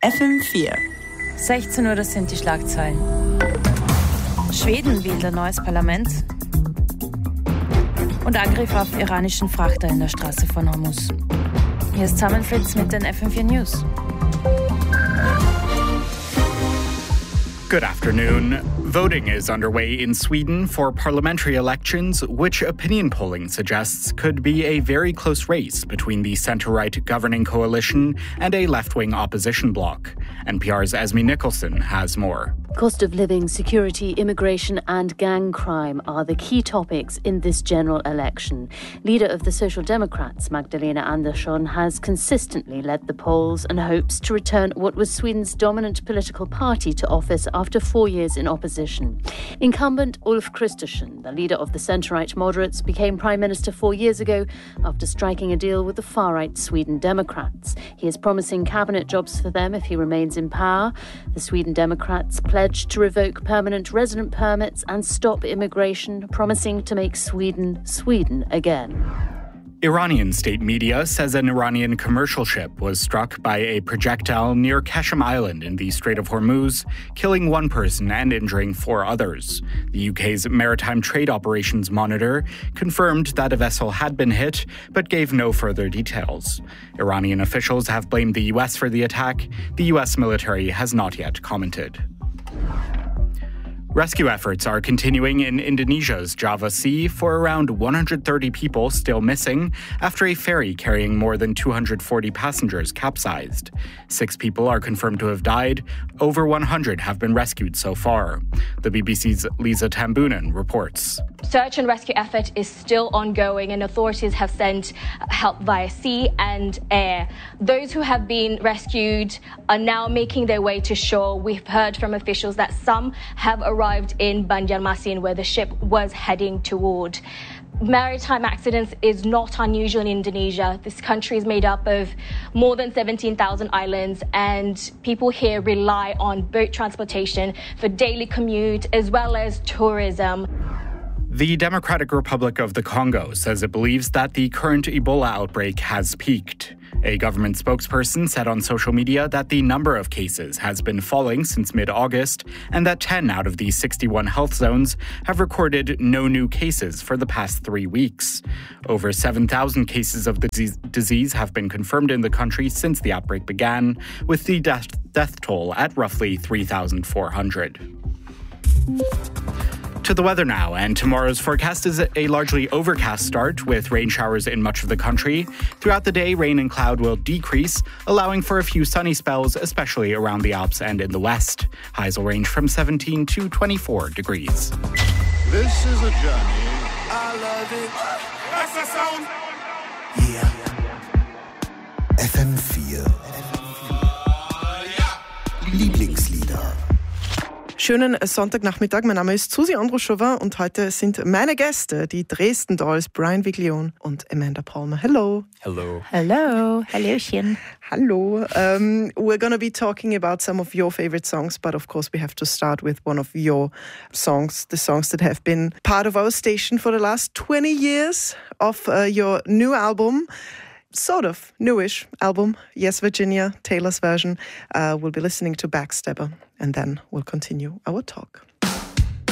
FM4. 16 Uhr, das sind die Schlagzeilen. Schweden wählt ein neues Parlament. Und Angriff auf iranischen Frachter in der Straße von Hormuz. Hier ist Samuel Fritz mit den FM4 News. Good afternoon. Voting is underway in Sweden for parliamentary elections, which opinion polling suggests could be a very close race between the centre-right governing coalition and a left-wing opposition bloc. NPR's Esme Nicholson has more. Cost of living, security, immigration and gang crime are the key topics in this general election. Leader of the Social Democrats, Magdalena Andersson, has consistently led the polls and hopes to return what was Sweden's dominant political party to office after 4 years in opposition. Incumbent Ulf Kristersson, the leader of the centre-right moderates, became Prime Minister 4 years ago after striking a deal with the far-right Sweden Democrats. He is promising cabinet jobs for them if he remains in power. The Sweden Democrats pledged to revoke permanent resident permits and stop immigration, promising to make Sweden Sweden again. Iranian state media says an Iranian commercial ship was struck by a projectile near Keshem Island in the Strait of Hormuz, killing one person and injuring 4 others. The UK's Maritime Trade Operations Monitor confirmed that a vessel had been hit, but gave no further details. Iranian officials have blamed the US for the attack. The US military has not yet commented. Rescue efforts are continuing in Indonesia's Java Sea for around 130 people still missing after a ferry carrying more than 240 passengers capsized. 6 people are confirmed to have died. Over 100 have been rescued so far. The BBC's Lisa Tambunan reports. Search and rescue effort is still ongoing and authorities have sent help via sea and air. Those who have been rescued are now making their way to shore. We've heard from officials that some have arrived in Banjarmasin, where the ship was heading toward. Maritime accidents is not unusual in Indonesia. This country is made up of more than 17,000 islands, and people here rely on boat transportation for daily commute as well as tourism. The Democratic Republic of the Congo says it believes that the current Ebola outbreak has peaked. A government spokesperson said on social media that the number of cases has been falling since mid-August and that 10 out of the 61 health zones have recorded no new cases for the past 3 weeks. Over 7,000 cases of the disease have been confirmed in the country since the outbreak began, with the death toll at roughly 3,400. To the weather now, and tomorrow's forecast is a largely overcast start with rain showers in much of the country. Throughout the day, rain and cloud will decrease, allowing for a few sunny spells, especially around the Alps and in the west. Highs will range from 17 to 24 degrees. This is a journey. I love it. That's the sound. Yeah. FM4. Lieblingslieder. Schönen Sonntagnachmittag, mein Name ist Susi Andruschova und heute sind meine Gäste die Dresden Dolls, Brian Viglione und Amanda Palmer. Hello. Hello. Hello. Hallöchen. Hello. We're going to be talking about some of your favorite songs, but of course we have to start with one of your songs, the songs that have been part of our station for the last 20 years of your new album. Sort of newish album, Yes Virginia, Taylor's version. We'll be listening to Backstabber and then we'll continue our talk.